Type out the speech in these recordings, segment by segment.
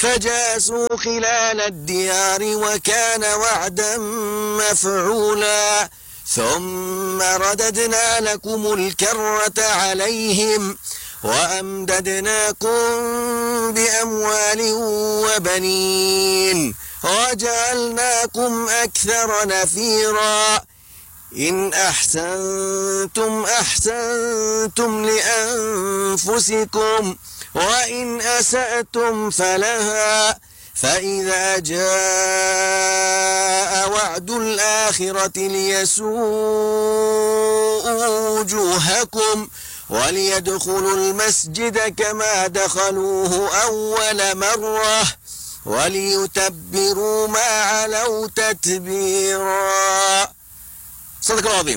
فجاسوا خلال الديار وكان وعدا مفعولا ثم رددنا لكم الكرة عليهم وأمددناكم بأموال وبنين وجعلناكم أكثر نفيرا إن أحسنتم أحسنتم لأنفسكم وإن أسأتم فلها فإذا جاء وعد الآخرة ليسوءوا وجوهكم وليدخلوا المسجد كما دخلوه أول مرة وليتبروا ما علوا تتبيرا. صدق الله العظيم.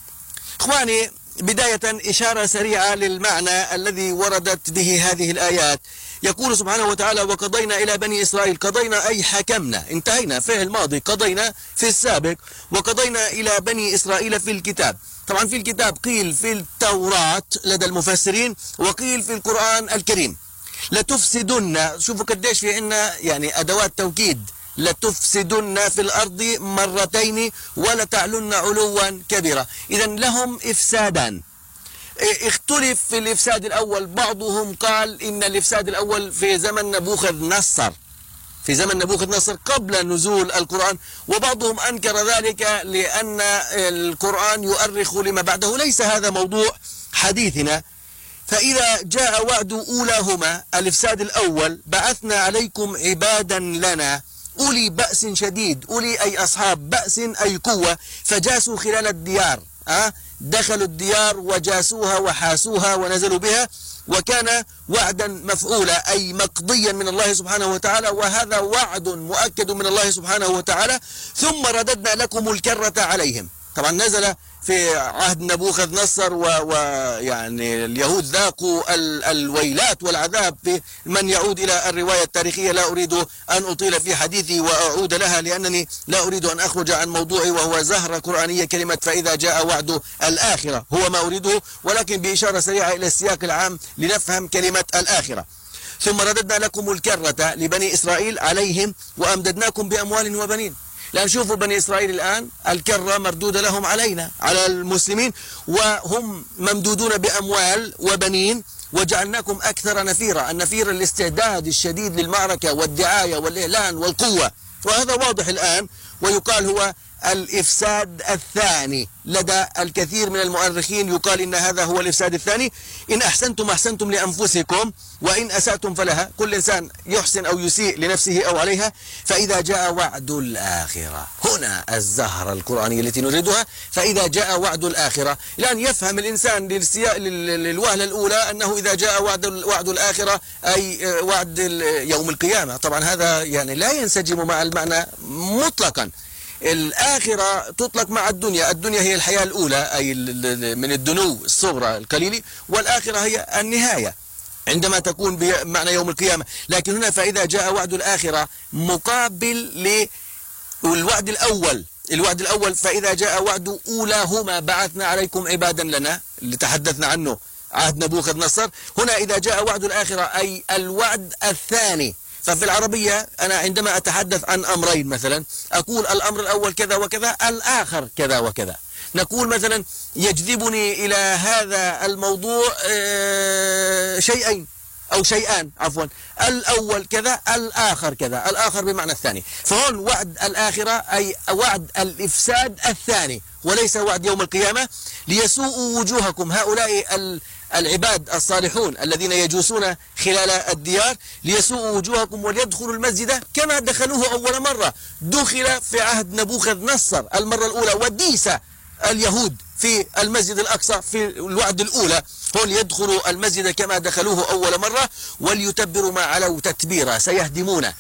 إخواني، بداية إشارة سريعة للمعنى الذي وردت به هذه الآيات. يقول سبحانه وتعالى: وقضينا إلى بني إسرائيل. قضينا أي حكمنا، انتهينا، فعل ماضي، قضينا في السابق، وقضينا إلى بني إسرائيل في الكتاب. طبعا في الكتاب قيل في التوراة لدى المفسرين، وقيل في القرآن الكريم. لتفسدن، شوفوا قديش في عنا يعني أدوات توكيد، لتفسدن في الأرض مرتين ولتعلن علوا كبيرا. إذا لهم إفسادان. اختلف في الإفساد الأول، بعضهم قال إن الإفساد الأول في زمن نبوخذ نصر، في زمن نبوخذ نصر قبل نزول القرآن، وبعضهم أنكر ذلك لأن القرآن يؤرخ لما بعده. ليس هذا موضوع حديثنا. فإذا جاء وعد أولاهما، الإفساد الأول: بعثنا عليكم عبادا لنا أولي بأس شديد، أولي أي أصحاب بأس أي قوة، فجاسوا خلال الديار، دخلوا الديار وجاسوها وحاسوها ونزلوا بها، وكان وعدا مفعولا أي مقضيا من الله سبحانه وتعالى، وهذا وعد مؤكد من الله سبحانه وتعالى. ثم رددنا لكم الكرة عليهم. طبعا نزل في عهد نبوخذ نصر، ويعني اليهود ذاقوا الويلات والعذاب. في من يعود إلى الرواية التاريخية، لا أريد أن أطيل في حديثي وأعود لها لأنني لا أريد أن أخرج عن موضوعي، وهو زهرة قرآنية. كلمة فإذا جاء وعد الآخرة هو ما أريده، ولكن بإشارة سريعة إلى السياق العام لنفهم كلمة الآخرة. ثم رددنا لكم الكرة لبني إسرائيل عليهم وأمددناكم بأموال وبنين. لأن شوفوا بني إسرائيل الآن الكرة مردودة لهم علينا، على المسلمين، وهم ممدودون بأموال وبنين. وجعلناكم أكثر نفيرا. النفير الاستعداد الشديد للمعركة والدعاية والإعلان والقوة، وهذا واضح الآن، ويقال هو الإفساد الثاني لدى الكثير من المؤرخين. يقال إن هذا هو الإفساد الثاني. إن أحسنتم أحسنتم لأنفسكم وإن أسأتم فلها. كل إنسان يحسن أو يسيء لنفسه أو عليها. فإذا جاء وعد الآخرة، هنا الزهرة القرآنية التي نريدها. فإذا جاء وعد الآخرة، الآن يفهم الإنسان للوهلة الأولى أنه إذا جاء وعد الآخرة أي وعد يوم القيامة. طبعا هذا يعني لا ينسجم مع المعنى مطلقا. الآخرة تطلق مع الدنيا. الدنيا هي الحياة الأولى أي من الدنو الصغرى القليل، والآخرة هي النهاية عندما تكون بمعنى يوم القيامة. لكن هنا فإذا جاء وعد الآخرة مقابل للوعد الأول. الوعد الأول: فإذا جاء وعد أولاهما بعثنا عليكم عبادا لنا، اللي تحدثنا عنه عهد نبوخذ نصر. هنا إذا جاء وعد الآخرة أي الوعد الثاني. ففي العربية أنا عندما أتحدث عن أمرين مثلا أقول الأمر الأول كذا وكذا، الآخر كذا وكذا. نقول مثلا يجذبني إلى هذا الموضوع شيئين أو شيئان عفوا، الأول كذا الآخر كذا، الآخر بمعنى الثاني. فهون وعد الآخرة أي وعد الإفساد الثاني وليس وعد يوم القيامة. ليسوءوا وجوهكم، هؤلاء العباد الصالحون الذين يجوسون خلال الديار، ليسوءوا وجوهكم وليدخلوا المسجد كما دخلوه أول مرة. دخل في عهد نبوخذ نصر المرة الأولى، وديس اليهود في المسجد الأقصى في الوعد الأولى. هون يدخلوا المسجد كما دخلوه أول مرة. وليتبروا ما علوا تتبيرا، سيهدمون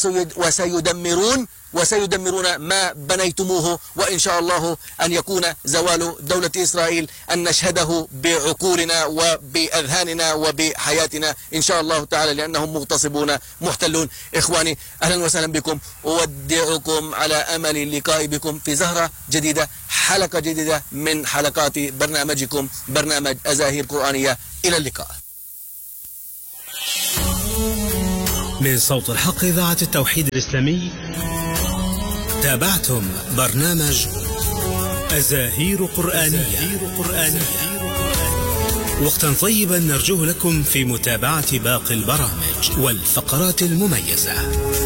وسيدمرون ما بنيتموه. وإن شاء الله أن يكون زوال دولة إسرائيل أن نشهده بعقولنا وبأذهاننا وبحياتنا إن شاء الله تعالى، لأنهم مغتصبون محتلون. إخواني أهلا وسهلا بكم، أودعكم على أمل اللقاء بكم في زهرة جديدة، حلقة جديدة من حلقات برنامجكم برنامج أزاهير قرآنية. إلى اللقاء. من صوت الحق إذاعة التوحيد الإسلامي تابعتم برنامج أزاهير قرآنية. وقتا طيبا نرجوه لكم في متابعة باقي البرامج والفقرات المميزة.